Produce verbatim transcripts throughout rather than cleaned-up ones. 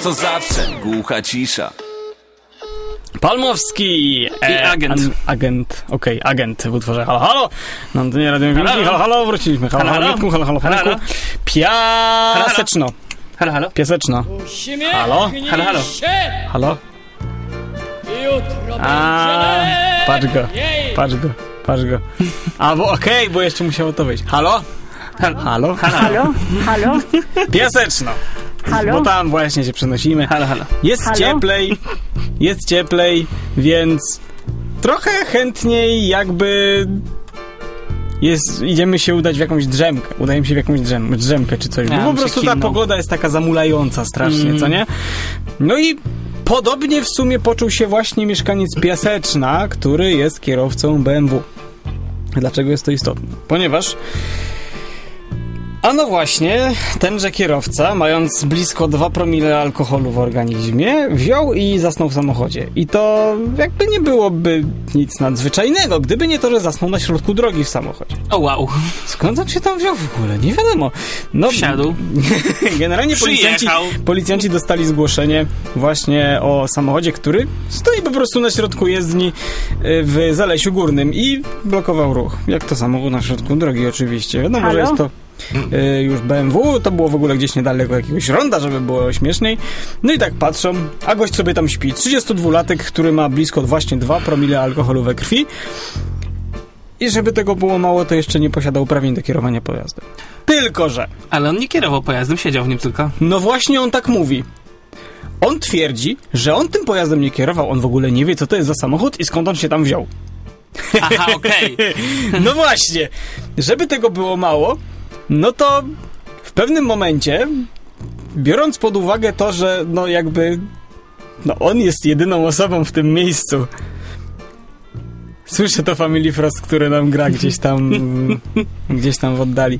co zawsze, głucha cisza. Palmowski i agent. An, agent, okej, okay, agent w utworze Halo, halo. No to nie radio halo, halo, halo, wróciliśmy. Halo, halo, halo, halo, halo, halo, halo. Piaseczno. Halo, halo. Piaseczno. Halo? Halo, halo. Halo? A, patrz go, patrz go, patrz go. A, bo okej, okay, bo jeszcze musiało to wyjść. Halo? Halo? Halo? Halo? Halo? Piaseczno. Halo? Bo tam właśnie się przenosimy. Halo, halo. Jest halo? cieplej, jest cieplej, więc trochę chętniej jakby jest, idziemy się udać w jakąś drzemkę. Udajemy się w jakąś drzem, drzemkę czy coś. Bo Ja, po prostu ta pogoda jest taka zamulająca strasznie, mm. co nie? No i podobnie w sumie poczuł się właśnie mieszkaniec Piaseczna, który jest kierowcą B M W. Dlaczego jest to istotne? Ponieważ a no właśnie, tenże kierowca, mając blisko dwa promile alkoholu w organizmie, wziął i zasnął w samochodzie. I to jakby nie byłoby nic nadzwyczajnego, gdyby nie to, że zasnął na środku drogi w samochodzie. O wow. Skąd on się tam wziął w ogóle? Nie wiadomo. No, wsiadł. Generalnie policjanci, policjanci dostali zgłoszenie właśnie o samochodzie, który stoi po prostu na środku jezdni w Zalesiu Górnym i blokował ruch. Jak to samochód na środku drogi oczywiście. Wiadomo, że jest to Yy, już B M W, to było w ogóle gdzieś niedaleko jakiegoś ronda, żeby było śmieszniej. No i tak patrzą, a gość sobie tam śpi. trzydziestodwulatek, który ma blisko właśnie dwa promile alkoholu we krwi. I żeby tego było mało, to jeszcze nie posiadał uprawnień do kierowania pojazdem. Tylko że... Ale on nie kierował pojazdem, siedział w nim tylko. No właśnie on tak mówi. On twierdzi, że on tym pojazdem nie kierował, on w ogóle nie wie, co to jest za samochód i skąd on się tam wziął. Aha, okej. Okay. No właśnie. Żeby tego było mało, no to w pewnym momencie, biorąc pod uwagę to, że no jakby no on jest jedyną osobą w tym miejscu. Słyszę to Family Frost, który nam gra gdzieś tam gdzieś tam w oddali.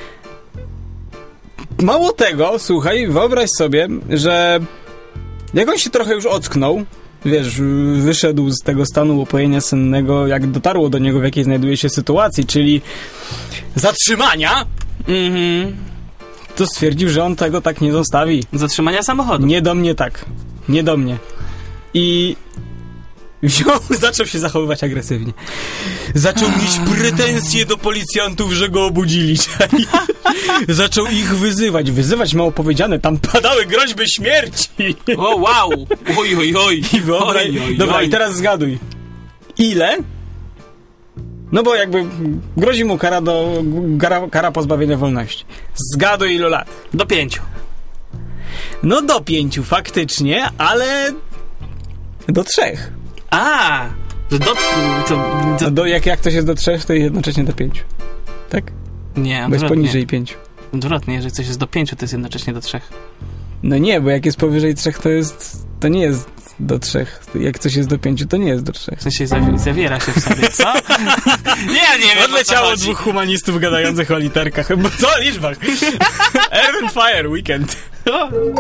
Mało tego, słuchaj, wyobraź sobie, że jak on się trochę już ocknął, wiesz, wyszedł z tego stanu upojenia sennego, jak dotarło do niego, w jakiej znajduje się sytuacji, czyli zatrzymania, mhm, to stwierdził, że on tego tak nie zostawi. Zatrzymania samochodu. Nie do mnie tak. Nie do mnie. I wziął, zaczął się zachowywać agresywnie. Zaczął mieć pretensje do policjantów, że go obudzili. Zaczął ich wyzywać. Wyzywać mało powiedziane. Tam padały groźby śmierci. O wow! Oj, oj, oj. I wyobraź... oj, oj, Dobra, oj. I teraz zgaduj. Ile? No bo jakby grozi mu kara, do, kara, kara pozbawienia wolności. Zgaduj ilu lat. Do pięciu. No do pięciu faktycznie, ale do trzech. A, do... to, to... Do, jak, jak to jest do trzech, to jednocześnie do pięciu. Tak? Nie, bo jest poniżej pięciu. Odwrotnie, jeżeli coś jest do pięciu, to jest jednocześnie do trzech. No nie, bo jak jest powyżej trzech, to jest... To nie jest do trzech. Jak coś jest do pięciu, to nie jest do trzech. W sensie zawi- zawiera się w sobie, co? Nie, nie wiem. Odleciało dwóch humanistów gadających o literkach. Bo co o liczbach? Earth and Fire Weekend.